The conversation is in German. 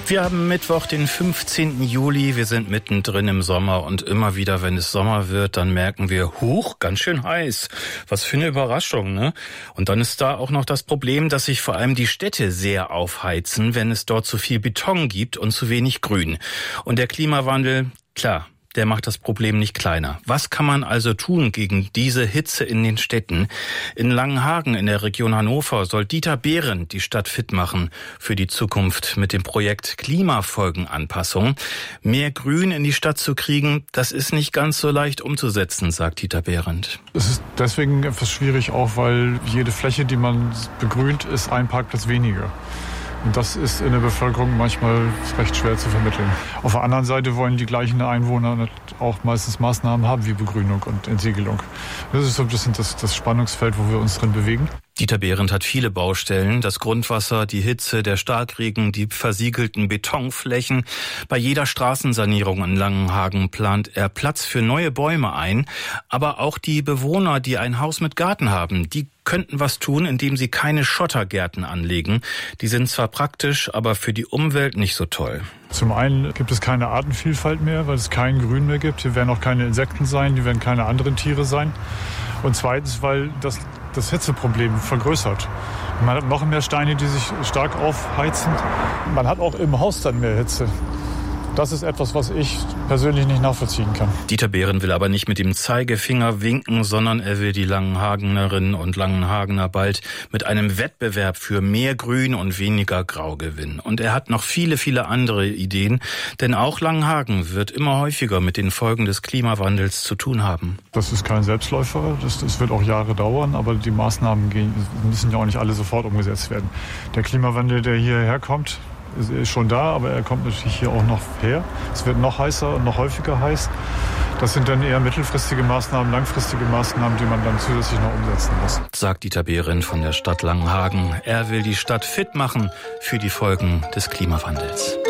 Wir haben Mittwoch, den 15. Juli. Wir sind mittendrin im Sommer und immer wieder, wenn es Sommer wird, dann merken wir, huch, ganz schön heiß. Was für eine Überraschung, ne? Und dann ist da auch noch das Problem, dass sich vor allem die Städte sehr aufheizen, wenn es dort zu viel Beton gibt und zu wenig Grün. Und der Klimawandel, klar, der macht das Problem nicht kleiner. Was kann man also tun gegen diese Hitze in den Städten? In Langenhagen in der Region Hannover soll Dieter Behrendt die Stadt fit machen für die Zukunft mit dem Projekt Klimafolgenanpassung. Mehr Grün in die Stadt zu kriegen, das ist nicht ganz so leicht umzusetzen, sagt Dieter Behrendt. Es ist deswegen etwas schwierig, auch weil jede Fläche, die man begrünt, ist ein Parkplatz weniger. Und das ist in der Bevölkerung manchmal recht schwer zu vermitteln. Auf der anderen Seite wollen die gleichen Einwohner auch meistens Maßnahmen haben wie Begrünung und Entsiegelung. Das ist so ein bisschen das Spannungsfeld, wo wir uns drin bewegen. Dieter Behrendt hat viele Baustellen. Das Grundwasser, die Hitze, der Starkregen, die versiegelten Betonflächen. Bei jeder Straßensanierung in Langenhagen plant er Platz für neue Bäume ein. Aber auch die Bewohner, die ein Haus mit Garten haben, die könnten was tun, indem sie keine Schottergärten anlegen. Die sind zwar praktisch, aber für die Umwelt nicht so toll. Zum einen gibt es keine Artenvielfalt mehr, weil es kein Grün mehr gibt. Hier werden auch keine Insekten sein, hier werden keine anderen Tiere sein. Und zweitens, weil das Hitzeproblem vergrößert. Man hat noch mehr Steine, die sich stark aufheizen. Man hat auch im Haus dann mehr Hitze. Das ist etwas, was ich persönlich nicht nachvollziehen kann. Dieter Behrendt will aber nicht mit dem Zeigefinger winken, sondern er will die Langenhagenerinnen und Langenhagener bald mit einem Wettbewerb für mehr Grün und weniger Grau gewinnen. Und er hat noch viele, viele andere Ideen, denn auch Langenhagen wird immer häufiger mit den Folgen des Klimawandels zu tun haben. Das ist kein Selbstläufer, das wird auch Jahre dauern, aber die Maßnahmen müssen ja auch nicht alle sofort umgesetzt werden. Der Klimawandel, der hierher kommt, ist schon da, aber er kommt natürlich hier auch noch her. Es wird noch heißer und noch häufiger heiß. Das sind dann eher mittelfristige Maßnahmen, langfristige Maßnahmen, die man dann zusätzlich noch umsetzen muss. Sagt Dieter Behrendt von der Stadt Langenhagen. Er will die Stadt fit machen für die Folgen des Klimawandels.